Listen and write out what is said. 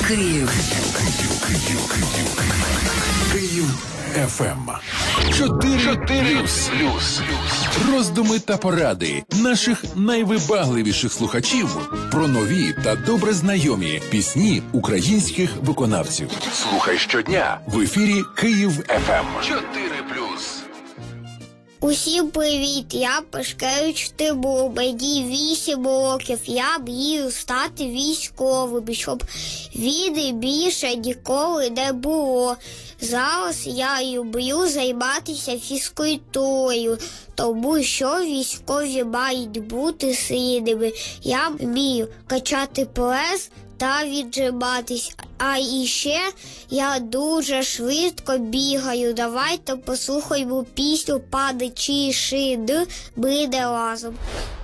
Київ. Київ ФМ. 4+. Роздуми та поради наших найвибагливіших слухачів про нові та добре знайомі пісні українських виконавців. Слухай щодня в ефірі Київ ФМ. 4+. Усім привіт, я Пашкевич Тимур, мені 8 років, я мрію стати військовим, щоб війни більше ніколи не було. Зараз я люблю займатися фізкультурою, тому що військові мають бути сильними. Я вмію качати прес та віджиматись. А іще я дуже швидко бігаю. Давайте послухаємо пісню «Падаючи шини, ми не разом».